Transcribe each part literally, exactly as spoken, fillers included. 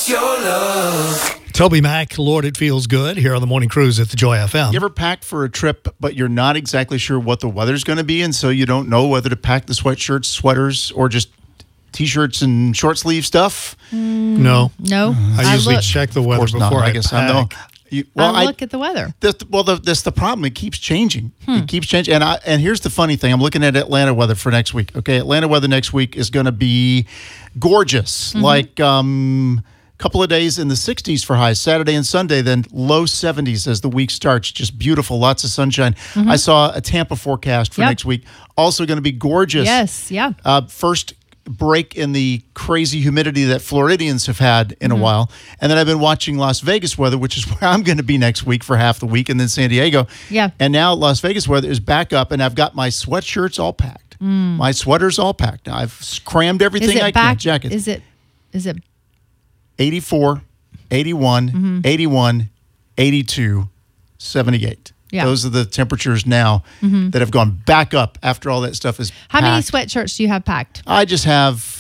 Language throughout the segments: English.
your love. Toby Mac, Lord, it feels good here on the Morning Cruise at the Joy F M. You ever packed for a trip, but you're not exactly sure what the weather's going to be, and so you don't know whether to pack the sweatshirts, sweaters, or just T-shirts and short sleeve stuff? No. No. I usually look, check the Of weather course before not. I, I guess pack. I know. You, well, I I look at the weather. This, well, the, that's the problem. It keeps changing. Hmm. It keeps changing. And I, and here's the funny thing. I'm looking at Atlanta weather for next week. Okay, Atlanta weather next week is going to be gorgeous. Mm-hmm. Like um, a couple of days in the sixties for highs, Saturday and Sunday, then low seventies as the week starts. Just beautiful, lots of sunshine. I saw a Tampa forecast for Yep. next week. Also going to be gorgeous. Yes, yeah. Uh, first break in the crazy humidity that Floridians have had in Mm-hmm. a while. And then I've been watching Las Vegas weather, which is where I'm going to be next week for half the week, and then San Diego. Yeah. And now Las Vegas weather is back up, and I've got my sweatshirts all packed. My sweaters all packed. I've crammed Mm. Is everything it I back? can. Jackets. Is it? Is it? eighty-four, eighty-one, Mm-hmm. eighty-one, eighty-two, seventy-eight. Yeah. Those are the temperatures now that have gone back up after all that stuff is How many packed. sweatshirts do you have packed? I just have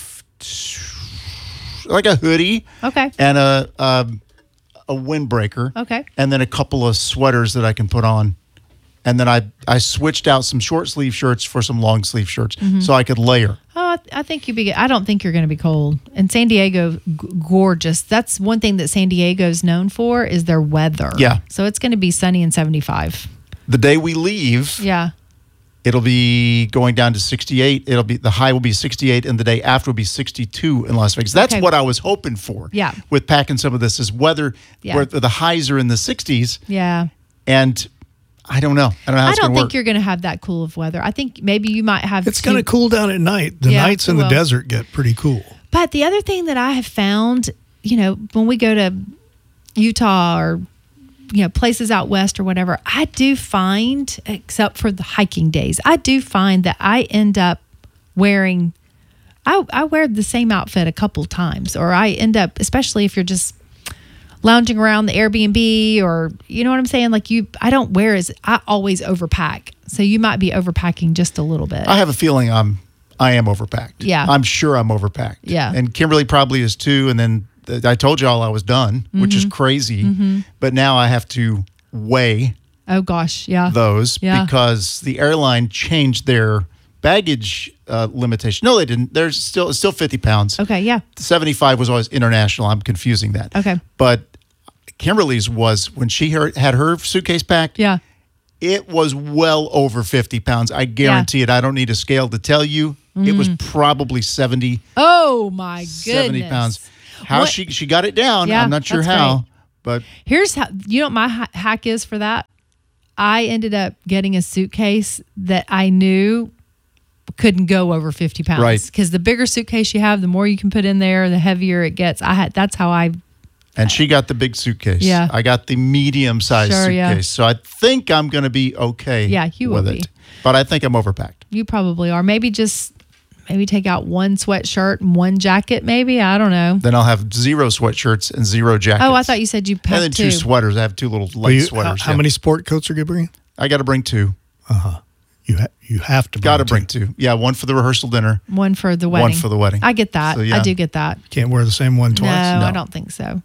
like a hoodie Okay. and a um, a windbreaker. Okay. And then a couple of sweaters that I can put on. And then I I switched out some short sleeve shirts for some long sleeve shirts Mm-hmm. so I could layer. Oh, I, th- I think you'd be. I don't think you're going to be cold. And San Diego, g- gorgeous. That's one thing that San Diego's known for is their weather. Yeah. So it's going to be sunny and seventy-five. The day we leave, Yeah. it'll be going down to sixty-eight. It'll be the high will be sixty-eight, and the day after will be sixty-two in Las Vegas. That's Okay. what I was hoping for. Yeah. With packing some of this is weather Yeah. where the highs are in the sixties, Yeah. and I don't know. I don't know how I it's don't going to think work. you're going to have that cool of weather. I think maybe you might have. It's two- going to cool down at night. The Yeah, nights in it the will. desert get pretty cool. But the other thing that I have found, you know, when we go to Utah or, you know, places out west or whatever, I do find, except for the hiking days, I do find that I end up wearing, I, I wear the same outfit a couple times, or I end up, especially if you're just lounging around the Airbnb or, you know what I'm saying? Like you, I don't wear as, I always overpack. So you might be overpacking just a little bit. I have a feeling I'm I am overpacked. Yeah. I'm sure I'm overpacked. Yeah. And Kimberly probably is too. And then th- I told y'all I was done, which Mm-hmm. is crazy. But now I have to weigh Oh gosh. Yeah. those Yeah. because the airline changed their baggage uh, limitation. No, they didn't. There's still it's still fifty pounds. Okay. Yeah. seventy-five was always international. I'm confusing that. Okay. But Kimberly's was when she heard, had her suitcase packed. Yeah. It was well over fifty pounds. I guarantee it. I don't need a scale to tell you. It was probably seventy, Oh my goodness. seventy pounds. How What- she she got it down, Yeah, I'm not sure that's how. great. But Here's how, you know what my ha- hack is for that? I ended up getting a suitcase that I knew couldn't go over fifty pounds. Right. Because the bigger suitcase you have, the more you can put in there, the heavier it gets. I had, that's how I, and she got the big suitcase. Yeah. I got the medium sized Sure, suitcase. yeah. So I think I'm going to be okay. Yeah, you will with be. it. But I think I'm overpacked. you probably are. Maybe just, maybe take out one sweatshirt and one jacket, maybe. I don't know. Then I'll have zero sweatshirts and zero jackets. Oh, I thought you said you And packed then two two. sweaters. I have two little Well, light you- how, sweaters. how yeah. many sport coats are you bringing? I got to bring two. You ha- you have to bring Got to two. bring two. Yeah, one for the rehearsal dinner. One for the wedding. One for the wedding. I get that. So, yeah. I do get that. Can't wear the same one twice. No, No. I don't think so.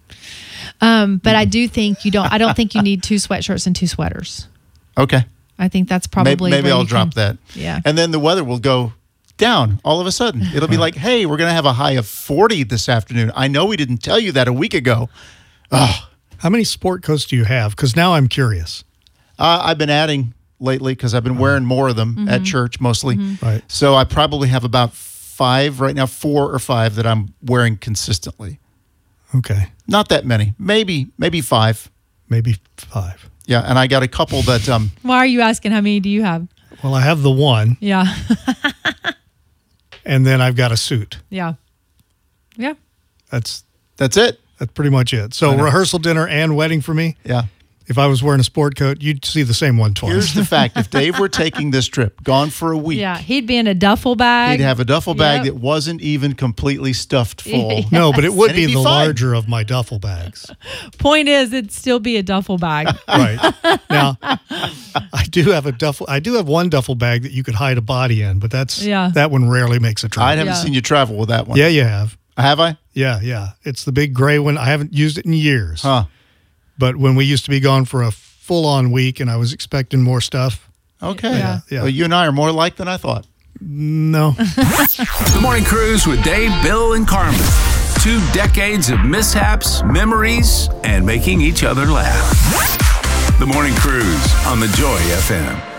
Um, but I do think you don't. I don't think you need two sweatshirts and two sweaters. Okay. I think that's Maybe, probably. maybe where I'll you drop can- that. Yeah. And then the weather will go down all of a sudden. It'll be like, hey, we're going to have a high of forty this afternoon. I know we didn't tell you that a week ago. Oh, How many sport coats do you have? Because now I'm curious. uh, I've been adding lately because I've been wearing more of them Mm-hmm. at church mostly. Right. So I probably have about five right now, four or five that I'm wearing consistently. Okay. Not that many. Maybe, maybe five. Maybe five. Yeah. And I got a couple that, um, Why are you asking? How many do you have? Well, I have the one, Yeah. and then I've got a suit. yeah. Yeah. That's that's it. that's pretty much it. So I know. rehearsal dinner and wedding for me. Yeah. If I was wearing a sport coat, you'd see the same one twice. Here's the fact. If Dave were taking this trip, gone for a week, Yeah. He'd be in a duffel bag. he'd have a duffel bag Yep. that wasn't even completely stuffed full. No, but it would And be it'd be the fine. larger of my duffel bags. Point is, it'd still be a duffel bag. Right. Now, I do have a duffel. I do have one duffel bag that you could hide a body in, but that's Yeah. that one rarely makes a trip. I haven't Yeah. seen you travel with that one. Yeah, you have. Have I? Yeah, yeah. It's the big gray one. I haven't used it in years. Huh. But when we used to be gone for a full-on week and I was expecting more stuff, Okay. Yeah. Yeah. Well, you and I are more alike than I thought. no. The Morning Cruise with Dave, Bill, and Carmen. Two decades of mishaps, memories, and making each other laugh. The Morning Cruise on the Joy F M.